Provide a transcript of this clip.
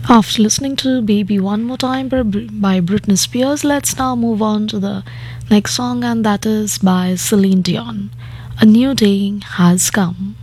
After listening to Baby One More Time by Britney Spears, let's now move on to the next song, and that is by Celine Dion. A New Day Has Come.